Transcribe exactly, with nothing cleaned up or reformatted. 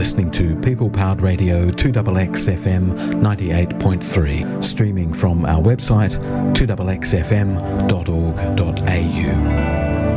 listening to People Powered Radio two X X F M ninety-eight point three, streaming from our website two x x f m dot org dot a u.